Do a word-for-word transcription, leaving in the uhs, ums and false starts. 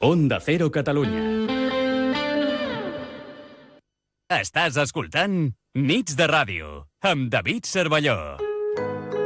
Onda Cero Catalunya. Estàs escoltant Nits de Ràdio amb David Cervelló.